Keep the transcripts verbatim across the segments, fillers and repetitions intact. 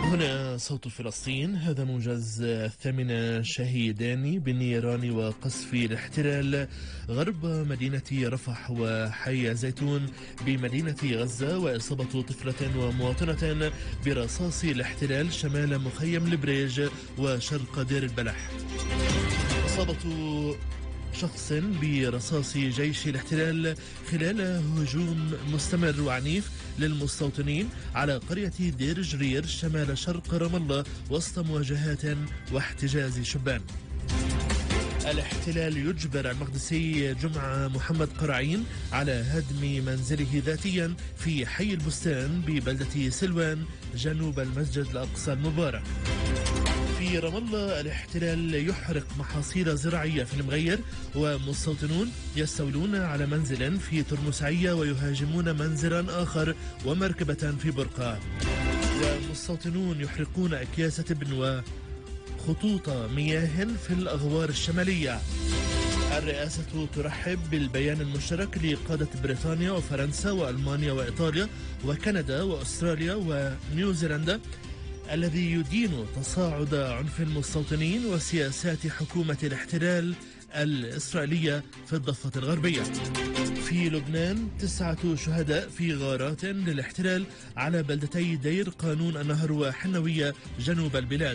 هنا صوت فلسطين. هذا موجز الثامنة شهيدان بالنيران وقصف الاحتلال غرب مدينة رفح وحي زيتون بمدينة غزة، وإصابة طفلة ومواطنة برصاص الاحتلال شمال مخيم البريج وشرق دير البلح. إصابة شخص برصاص جيش الاحتلال خلال هجوم مستمر وعنيف للمستوطنين على قرية دير جرير شمال شرق رام الله وسط مواجهات واحتجاز شبان. الاحتلال يجبر المقدسي جمعة محمد قرعين على هدم منزله ذاتيا في حي البستان ببلدة سلوان جنوب المسجد الأقصى المبارك. في رام الله الاحتلال يحرق محاصيل زراعية في المغير، ومستوطنون يستولون على منزل في ترمسعية ويهاجمون منزلا آخر ومركبة في برقة. ومستوطنون يحرقون أكياس تبن وخطوط مياه في الأغوار الشمالية. الرئاسة ترحب بالبيان المشترك لقادة بريطانيا وفرنسا وألمانيا وإيطاليا وكندا وأستراليا ونيوزيلندا الذي يدين تصاعد عنف المستوطنين وسياسات حكومة الاحتلال الإسرائيلية في الضفة الغربية. في لبنان تسعة شهداء في غارات للاحتلال على بلدتي دير قانون النهر وحنوية جنوب البلاد.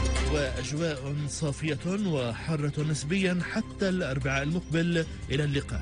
وأجواء صافية وحارة نسبيا حتى الأربعاء المقبل. إلى اللقاء.